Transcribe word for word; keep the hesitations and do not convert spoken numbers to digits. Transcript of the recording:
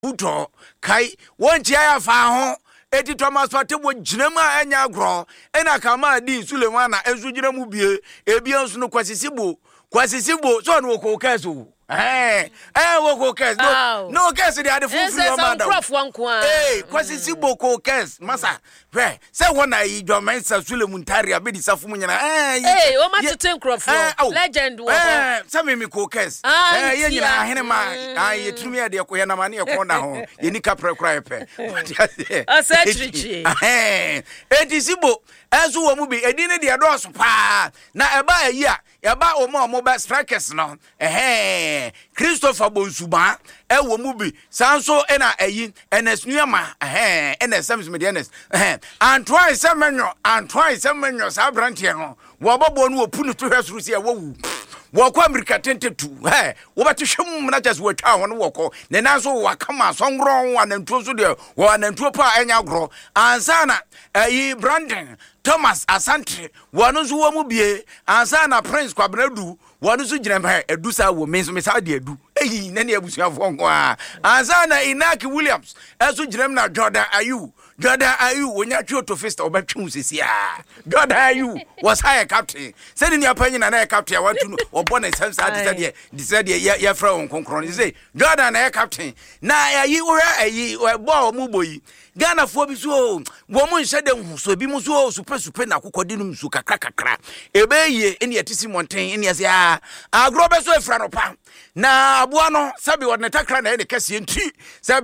Uto kai wonchi ya fa ho eti Thomas Patebo jinama anya agro ena kama di Sulemana ensu jinamu bie ebi ensu no kwasisibo kwasisibo so no ko kaso eh eh wo ko kes no no kes dey ade fufu madam eh kwasisibo ko kes masa hwe se wona yi dwomensa Sulemun tari abedi safu nyina eh eh o matete nkrofo legend wo eh se me me ko kes eh ye nyina ahene ma ah ye tumi ade ko ye na ma ne ye ko na ho ye ni kapre kra epe asachirichi eh etisibo ensu wo mu bi edine de do so pa na eba ayi a yaba o mo mo ba strikers no eh Christopher Bonsuba e wo mu bi sanso e na ayi enesnuama eh enesams me de enes eh Antoine Semenyo Antoine Semenyo sa brantie ho wo bobo no opunu to hwesuru se e wo wu wo kwa America twenty-two eh wo ba twhwem na just wo twa ho no wo ko ne nanso wo kama songro wanantuo so de wo wanantuo pa enya gro ansana ayi Brandon Thomas Asante wonu so wo mu bie ansana Prince Kwabradu wonu so gina ba edu sa wo menso me sa de edu eyi na ne abusuafo nko a ansana Inaki Williams eso gina na Jordan Ayu Jordan Ayu wonya twa to festa obetwe usisi a Jordan Ayu was high captain said in your opinion na captain want to obo na sense at said the said ya fra won konkron say Jordan na captain na ayi wo ayi bo mu boyi Ghana fo bi so wo mu nhyɛ de nhuso bi mu so super super na kokode no nsu kakra kakra ebe ye ene yetisi monten ene yase a agro be so efra no pa na aboa no sabi wo ne takra na ene kase nti